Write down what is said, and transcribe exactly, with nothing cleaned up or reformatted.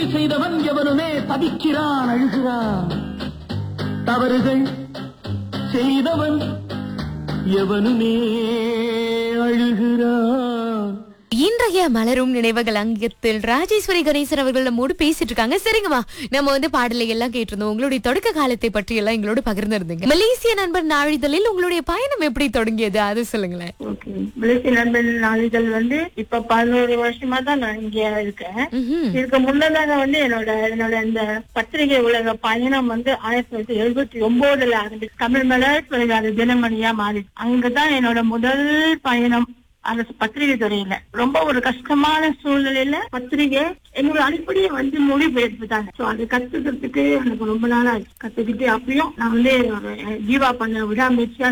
செய்தவன் எவனுமே தவிக்கிறான், அழுகிறான். தவறுகள் செய்தவன் எவனுமே அழுகிறான். இன்றைய மலரும் நினைவுகள் அங்கத்தில் ராஜேஸ்வரி கணேசன் அவர்கள் நம்மோடு பேசிட்டு இருக்காங்க. சரிங்கம்மா, நம்ம வந்து பாடலை எல்லாம் கேட்டிருந்தோம். உங்களுடைய தொடக்க காலத்தை பற்றி எல்லாம் எங்களோட பகிர்ந்திருந்தீங்க. மலேசிய நண்பர் நாளிதழில் உங்களுடைய பயணம் எப்படி தொடங்கியது அது சொல்லுங்களேன். ஓகே, மலேசிய நண்பர் நாளிதழ் வந்து இப்ப பதினோரு வருஷமா தான் நான் இங்க இருக்கேன். இதுக்கு முன்னதாக வந்து என்னோட என்னோட இந்த பத்திரிகை உலக பயணம் வந்து ஆயிரத்தி தொள்ளாயிரத்தி எழுபத்தி ஒன்பதுல ஆரம்பிச்சு தமிழ் மலர் பிறகு தினமணியா மாறி அங்கதான் என்னோட முதல் பயணம். அந்த பத்திரிகை துறையில ரொம்ப ஒரு கஷ்டமான சூழ்நிலையில பத்திரிகை என்னோட அடிப்படையை வந்து மொழிபெயர்ப்பு தாங்க. சோ அது கத்துக்கிறதுக்கு எனக்கு ரொம்ப நாளா கத்துக்கிட்டு அப்பயும் நான் வந்து ஜீவா பண்ண விடாமுயற்சியா